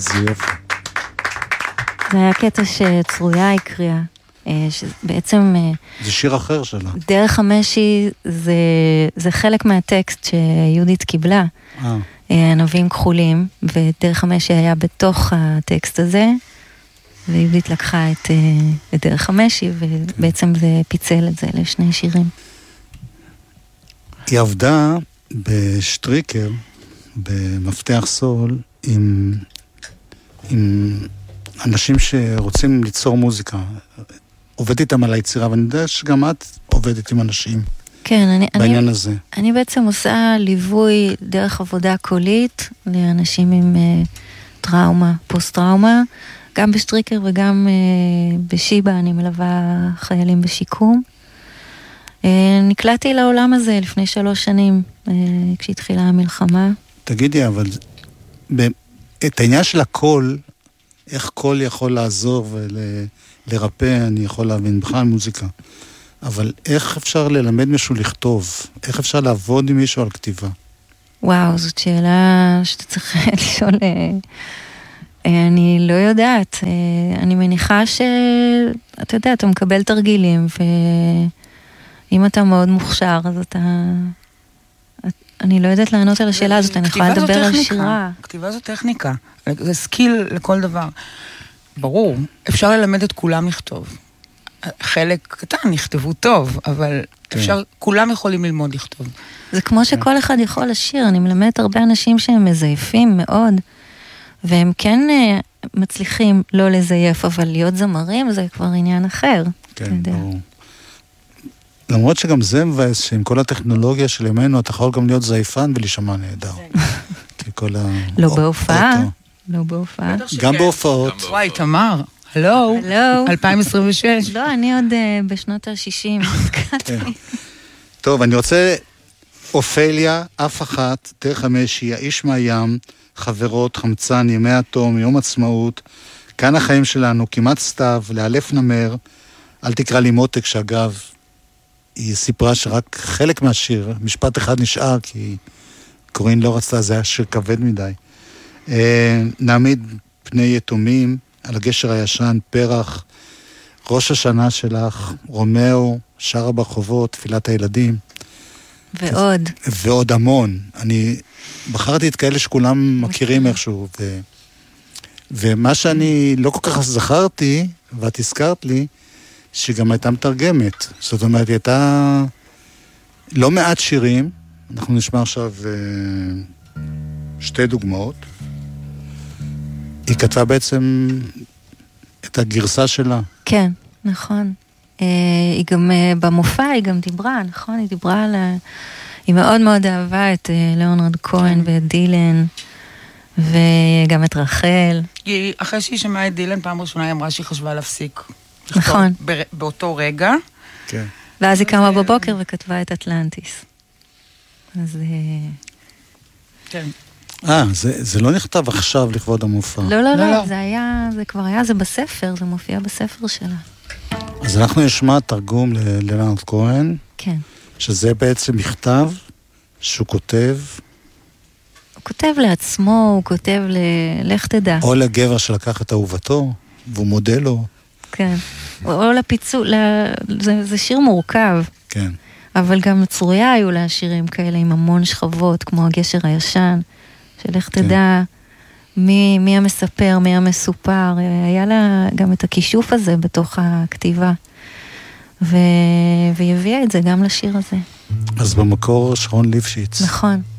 איזה יופי. זה היה קטע שצרויה הקריאה, שבעצם... זה שיר אחר שלה. דרך המשי זה חלק מהטקסט שיהודית קיבלה. ענבים כחולים, ודרך המשי היה בתוך הטקסט הזה, ויהודית לקחה את דרך המשי, ובעצם זה פיצל את זה לשני שירים. היא עבדה בשטריקר, במפתח סול, עם אנשים שרוצים ליצור מוזיקה. עובדת איתם על היצירה, ואני יודע שגם את עובדת עם אנשים. כן, בעניין הזה. אני בעצם עושה ליווי דרך עבודה קולית לאנשים עם טראומה, פוסט-טראומה, גם בשטריקר וגם בשיבה, אני מלווה חיילים בשיקום. נקלעתי לעולם הזה לפני 3 שנים, כשהתחילה המלחמה. תגידי, אבל את העניין של הקול, איך קול יכול לעזור ולרפא, אני יכול להבין בכלל מוזיקה. אבל איך אפשר ללמד מישהו לכתוב? איך אפשר לעבוד עם מישהו על כתיבה? וואו, זאת שאלה שאתה צריך לשאול. אני לא יודעת. אני מניחה אתה יודע, אתה מקבל תרגילים, ואם אתה מאוד מוכשר, אז אני לא יודעת לענות על השאלה הזאת, אני יכולה לדבר על שירה. כתיבה זו טכניקה, זה סקיל לכל דבר. ברור, אפשר ללמד את כולם לכתוב. חלק קטן נכתבו טוב, אבל אפשר, כולם יכולים ללמוד לכתוב. זה כמו שכל אחד יכול לשיר, אני מלמדת הרבה אנשים שהם מזייפים מאוד, והם כן מצליחים לא לזייף, אבל להיות זמרים זה כבר עניין אחר. כן, ברור. למרות שגם זה מבאס, שעם כל הטכנולוגיה של ימינו, אתה יכול גם להיות זייפן ולהישמע נהדר. לא בהופעה. לא בהופעה. גם בהופעות. וואי, תמר. הלו, 2026. לא, אני עוד בשנות ה-60. טוב, אני רוצה אופליה, אף אחת, דרך המשי, האיש מהים, חברות, חמצן, ימי התום, יום עצמאות, כאן החיים שלנו, כמעט סתיו, לאלף נמר, אל תקרא לי מותק, שאגב, היא סיפרה שרק חלק מהשיר, משפט אחד נשאר, כי קורין לא רצתה, זה היה שיר כבד מדי. נעמיד פני יתומים, על הגשר הישן, פרח, ראש השנה שלך, רומאו, שרה ברחובות, תפילת הילדים. ועוד. ועוד המון. אני בחרתי את כאלה שכולם מכירים איכשהו, ומה שאני לא כל כך זכרתי, ואת הזכרת לי, שגם הייתה מתרגמת. זאת אומרת, היא הייתה לא מעט שירים, אנחנו נשמע עכשיו 2 דוגמאות. היא כתבה בעצם את הגרסה שלה. כן, נכון. היא גם במופע, היא גם דיברה, נכון? היא דיברה על... היא מאוד מאוד אהבה את ליאונרד כהן ואת דילן, וגם את רחל. אחרי שהיא שמעה את דילן, פעם ראשונה היא אמרה שהיא חשבה להפסיק. נכון. באותו רגע. כן. ואז היא קמה בבוקר וכתבה את אטלנטיס. אז... כן. זה לא נכתב עכשיו לכבוד המופע. לא, זה כבר היה, זה בספר, זה מופיע בספר שלה. אז אנחנו נשמע תרגום לליאונרד כהן. כן. שזה בעצם מכתב שהוא כותב... הוא כותב לעצמו, הוא כותב לך תדע. או לגבר שלקח את אהובתו, והוא מודה לו. כן. או לפיצול, זה שיר מורכב. כן. אבל גם צרויה היו לה שירים כאלה עם המון שכבות, כמו הגשר הישן, שלך תדע מי המספר, מי המסופר. היה לה גם את הכישוף הזה בתוך הכתיבה. והיא הביאה את זה גם לשיר הזה. אז במקור שרון ליפשיץ. נכון.